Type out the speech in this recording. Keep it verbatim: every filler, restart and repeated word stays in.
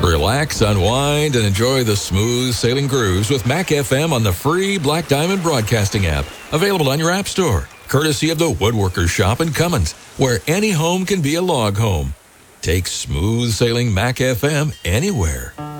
Relax, unwind, and enjoy the smooth sailing cruise with Mac F M on the free Black Diamond Broadcasting app. Available on your app store, courtesy of the Woodworkers Shop in Cummins, where any home can be a log home. Take smooth sailing Mac F M anywhere.